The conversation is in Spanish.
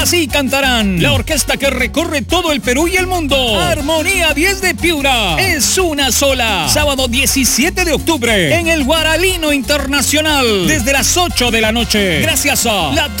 Así cantarán la orquesta que recorre todo el Perú y el mundo. Armonía 10 de Piura. Es una sola. Sábado 17 de octubre en el Guaralino Internacional. Desde las 8 de la noche. Gracias a la